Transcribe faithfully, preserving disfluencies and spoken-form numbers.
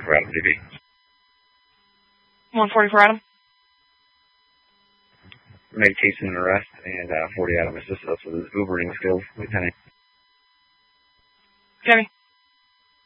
forty-four Adam D B. one forty-four Adam. Made case and arrest, and uh, forty Adam assisted us with his Ubering skills, Lieutenant. Jimmy.